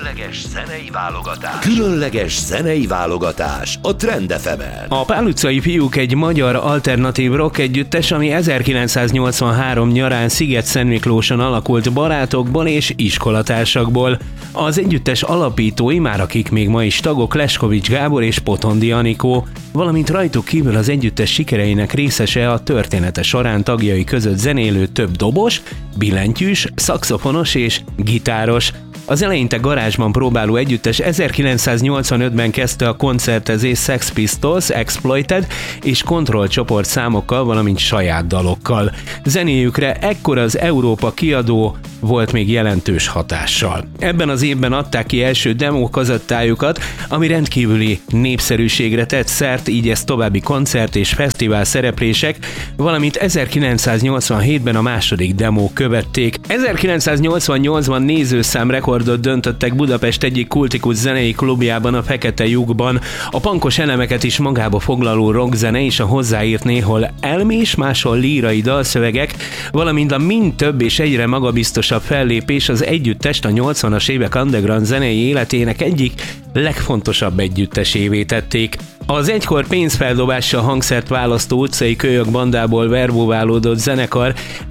Különleges zenei válogatás a Trend FM-en. A Pál utcai fiúk egy magyar alternatív rock együttes, ami 1983 nyarán Sziget-Szentmiklóson alakult barátokból és iskolatársakból. Az együttes alapítói, már akik még ma is tagok, Leskovics Gábor és Potondi Anikó, valamint rajtuk kívül az együttes sikereinek részese a története során tagjai között zenélő több dobos, billentyűs, szaxofonos és gitáros. Az eleinte garázsban próbáló együttes 1985-ben kezdte a koncertezés Sex Pistols, Exploited és Control csoport számokkal, valamint saját dalokkal. Zenéjükre ekkor az Európa kiadó volt még jelentős hatással. Ebben az évben adták ki első demo kazettájukat, ami rendkívüli népszerűségre tett szert, így ezt további koncert és fesztivál szereplések, valamint 1987-ben a második demo követték. 1988-ban nézőszám rekordot döntöttek Budapest egyik kultikus zenei klubjában, a Fekete Lyukban. A punkos elemeket is magába foglaló rockzene és a hozzáírt néhol elmés, máshol lírai dalszövegek, valamint a mind több és egyre magabiztosabb fellépés az együttest a 80-as évek underground zenei életének egyik legfontosabb együttesévé tették. Az egykor pénzfeldobással hangszert választó utcai kölyök bandából verbóválódott zenekar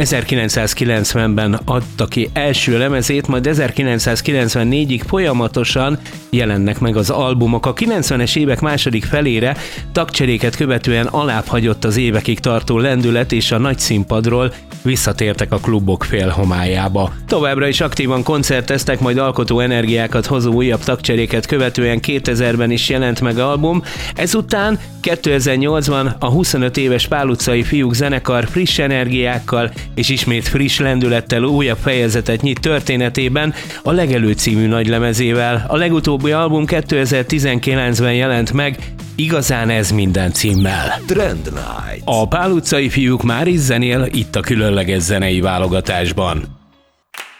1990-ben adta ki első lemezét, majd 1994-ig folyamatosan jelennek meg az albumok. A 90-es évek második felére tagcseréket követően alább hagyott az évekig tartó lendület, és a nagy színpadról visszatértek a klubok félhomályába. Továbbra is aktívan koncerteztek, majd alkotó energiákat hozó újabb tagcseréket követően 2000-ben is jelent meg album. Ezután 2008-ban a 25 éves Pál utcai fiúk zenekar friss energiákkal és ismét friss lendülettel újabb fejezetet nyit történetében a Legelő című nagylemezével. A legutóbbi album 2019-ben jelent meg, Igazán ez minden címmel. Trend Night. A Pál utcai fiúk már is zenél itt a különleges zenei válogatásban.